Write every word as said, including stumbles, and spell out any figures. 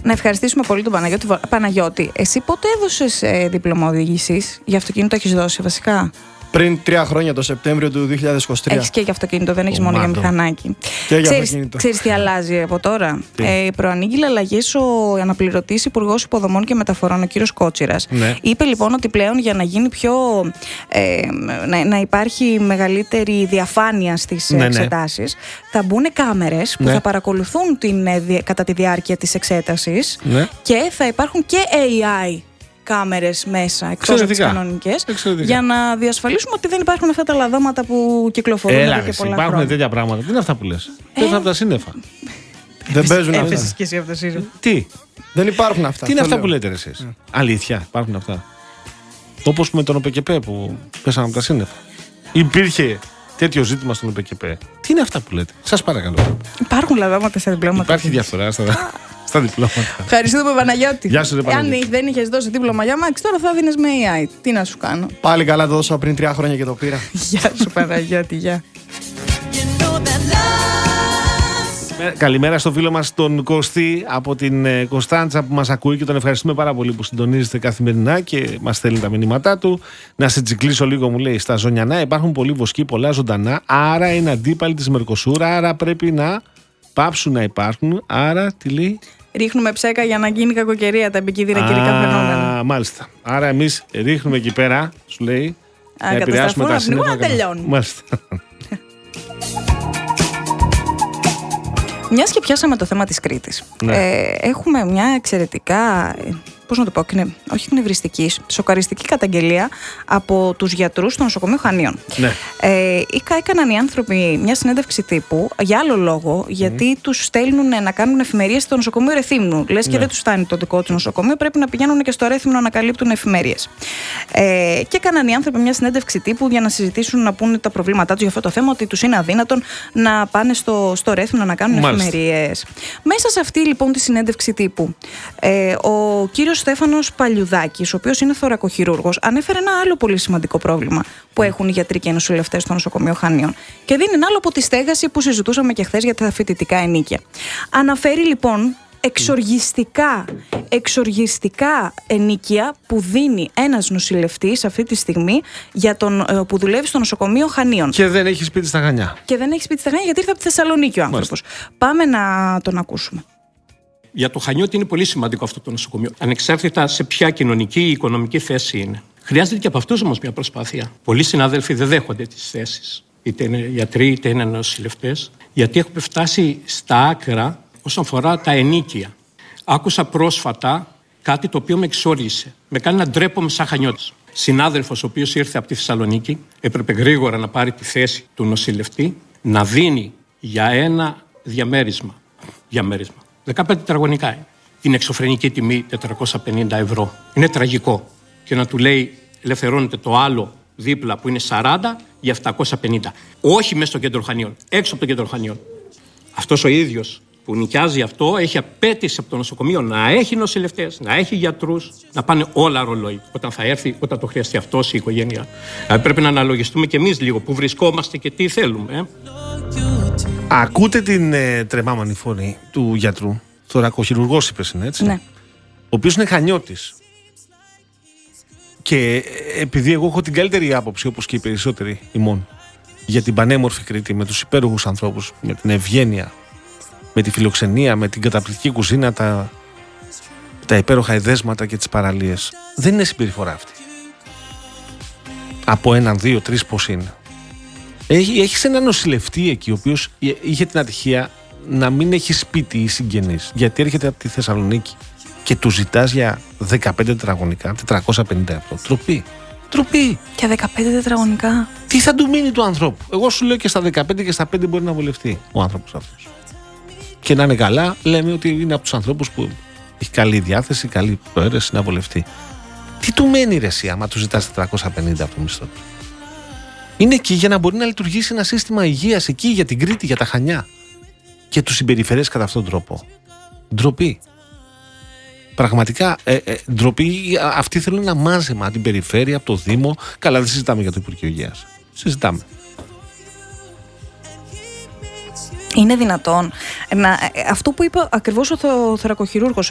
Να ευχαριστήσουμε πολύ τον Παναγιώτη. Παναγιώτη, εσύ πότε έδωσες ε, δίπλωμα οδήγησης? Για αυτοκίνητο έχεις δώσει βασικά? Πριν τρία χρόνια, το Σεπτέμβριο του δύο χιλιάδες είκοσι τρία. Έχεις και για αυτοκίνητο, δεν έχεις μόνο για μηχανάκι. Και για ξέρεις, αυτοκίνητο. Ξέρεις τι αλλάζει από τώρα? Ε, προανήγγειλε αλλαγές ο αναπληρωτής Υπουργός Υποδομών και Μεταφορών, ο κύριος Κότσιρας. Ναι. Είπε λοιπόν ότι πλέον για να γίνει πιο. Ε, να, να υπάρχει μεγαλύτερη διαφάνεια στις ναι, εξετάσεις, ναι. θα μπουν κάμερες που ναι. θα παρακολουθούν την, κατά τη διάρκεια της εξέτασης ναι. και θα υπάρχουν και έι άι κάμερες μέσα, εκτός από τις κανονικές, για να διασφαλίσουμε ότι δεν υπάρχουν αυτά τα λαδώματα που κυκλοφορούν Έλα, εδώ και πολλά υπάρχουν χρόνια. τέτοια πράγματα. Τι είναι αυτά που λες? Ε... Πέφτουν από τα σύννεφα. Δεν παίζουν αυτά. Έφεσες και εσύ από τα σύννεφα. Τι? Δεν υπάρχουν αυτά. Τι είναι αυτά λέω. που λέτε εσείς? Mm. Αλήθεια, υπάρχουν αυτά. Όπως με τον ΟΠΕΚΕΠΕ που πέσανε από τα σύννεφα. Υπήρχε τέτοιο ζήτημα στον ΟΠΕΚΕΠΕ. Τι είναι αυτά που λέτε? Σας παρακαλώ. Υπάρχουν λαδώματα στα διπλώματα. Υπάρχει διαφορά στα. Στα διπλώματα. Ευχαριστούμε, Παναγιώτη. Γεια σου, ρε Παναγιώτη. Αν δεν είχες δώσει δίπλωμα για Μάξ, τώρα θα δίνεις με έι άι. Τι να σου κάνω? Πάλι καλά, το δώσα πριν τρία χρόνια και το πήρα. Γεια σου, Παναγιώτη, γεια. Καλημέρα στο φίλο μας τον Κωστή από την Κωνσταντσα που μας ακούει και τον ευχαριστούμε πάρα πολύ που συντονίζεται καθημερινά και μας στέλνει τα μηνύματά του. Να σε τσικλίσω λίγο, μου λέει. Στα Ζωνιανά υπάρχουν πολλοί βοσκοί, πολλά ζωντανά, άρα είναι αντίπαλοι της Μερκοσούρα, άρα πρέπει να πάψουν να υπάρχουν. Άρα, τι λέει? Ρίχνουμε ψέκα για να γίνει κακοκαιρία, τα επικίνδυνα καιρικά φαινόμενα. Μάλιστα. Άρα εμείς ρίχνουμε εκεί πέρα, σου λέει, Α, να επηρεάσουμε τα σύννεφα. Να τελειώνουν. Μάλιστα. Μιας και πιάσαμε το θέμα της Κρήτης, ναι. ε, έχουμε μια εξαιρετικά, πώς να το πω, κνε, όχι εκνευριστική, σοκαριστική καταγγελία από τους γιατρούς στο νοσοκομείο Χανίων. Ναι. Ε, έκαναν οι άνθρωποι μια συνέντευξη τύπου για άλλο λόγο, γιατί mm. τους στέλνουν να κάνουν εφημερίες στο νοσοκομείο Ρεθύμνου. Λες και ναι. δεν τους φτάνει το δικό τους νοσοκομείο, πρέπει να πηγαίνουν και στο Ρέθυμνο να καλύπτουν εφημερίες. Ε, και έκαναν οι άνθρωποι μια συνέντευξη τύπου για να συζητήσουν, να πούνε τα προβλήματά τους για αυτό το θέμα, ότι τους είναι αδύνατον να πάνε στο, στο Ρέθυμνο να κάνουν Μάλιστα. εφημερίες. Μέσα σε αυτή λοιπόν τη συνέντευξη τύπου, ε, ο κύριος Στέφανος Παλιουδάκης, ο οποίος είναι θωρακοχειρούργος, ανέφερε ένα άλλο πολύ σημαντικό πρόβλημα που έχουν οι γιατροί και οι νοσηλευτές στο νοσοκομείο Χανίων. Και δεν είναι άλλο από τη στέγαση που συζητούσαμε και χθες για τα φοιτητικά ενίκια. Αναφέρει λοιπόν εξοργιστικά, εξοργιστικά ενίκια που δίνει ένας νοσηλευτής αυτή τη στιγμή για τον, που δουλεύει στο νοσοκομείο Χανίων. Και δεν έχει σπίτι στα Χανιά. Και δεν έχει σπίτι στα Χανιά γιατί ήρθε από τη Θεσσαλονίκη ο άνθρωπος. Πάμε να τον ακούσουμε. Για το Χανιώτη είναι πολύ σημαντικό αυτό το νοσοκομείο, ανεξάρτητα σε ποια κοινωνική ή οικονομική θέση είναι. Χρειάζεται και από αυτούς όμως μια προσπάθεια. Πολλοί συνάδελφοι δεν δέχονται τις θέσεις, είτε είναι γιατροί είτε είναι νοσηλευτές, γιατί έχουμε φτάσει στα άκρα όσον αφορά τα ενίκια. Άκουσα πρόσφατα κάτι το οποίο με εξόργησε. Με κάνει να ντρέπομαι σαν Χανιώτης. Συνάδελφος ο οποίος ήρθε από τη Θεσσαλονίκη, έπρεπε γρήγορα να πάρει τη θέση του νοσηλευτή, να δίνει για ένα διαμέρισμα. διαμέρισμα. δεκαπέντε τετραγωνικά είναι. Την εξωφρενική τιμή τετρακόσια πενήντα ευρώ. Είναι τραγικό. Και να του λέει ελευθερώνεται το άλλο δίπλα που είναι σαράντα για επτακόσια πενήντα. Όχι μέσα στο κέντρο Χανίων, έξω από το κέντρο Χανίων. Αυτός ο ίδιος που νοικιάζει αυτό έχει απέτηση από το νοσοκομείο να έχει νοσηλευτές, να έχει γιατρούς, να πάνε όλα ρολόι όταν θα έρθει, όταν το χρειαστεί αυτός η οικογένεια. Δηλαδή πρέπει να αναλογιστούμε κι εμείς λίγο που βρισκόμαστε και τι θέλουμε. Ε? Ακούτε την ε, τρεμάμανη φωνή του γιατρού, θωρακοχειρουργός είπες είναι έτσι, ναι. ο οποίος είναι Χανιώτης. Και επειδή εγώ έχω την καλύτερη άποψη, όπως και οι περισσότεροι ημών, για την πανέμορφη Κρήτη, με τους υπέροχους ανθρώπους, με την ευγένεια, με τη φιλοξενία, με την καταπληκτική κουζίνα, τα, τα υπέροχα εδέσματα και τις παραλίες, δεν είναι συμπεριφορά αυτή. Από έναν, δύο, τρεις πώς είναι. Έχει, έχεις έναν νοσηλευτή εκεί, ο οποίος είχε την ατυχία να μην έχει σπίτι ή συγγενείς, γιατί έρχεται από τη Θεσσαλονίκη και του ζητάς για δεκαπέντε τετραγωνικά, τετρακόσια πενήντα ευρώ. Τροπή. Τροπή. Και δεκαπέντε τετραγωνικά. Τι θα του μείνει του ανθρώπου? Εγώ σου λέω και στα δεκαπέντε και στα πέντε μπορεί να βολευτεί ο άνθρωπος αυτός. Και να είναι καλά, λέμε ότι είναι από τους ανθρώπους που έχει καλή διάθεση, καλή προαίρεση να βολευτεί. Τι του μένει ρε εσύ, άμα του ζητάς τετρακόσια πενήντα από το μισθό του? Είναι εκεί για να μπορεί να λειτουργήσει ένα σύστημα υγείας εκεί για την Κρήτη, για τα Χανιά. Και του συμπεριφερές κατά αυτόν τον τρόπο. Ντροπή. Πραγματικά ε, ε, ντροπή. Αυτοί θέλουν ένα μάζεμα από την περιφέρεια, από το Δήμο. Καλά, δεν συζητάμε για το Υπουργείο Υγείας. Συζητάμε. Είναι δυνατόν να, αυτό που είπε ακριβώς ο θωρακοχειρούργος,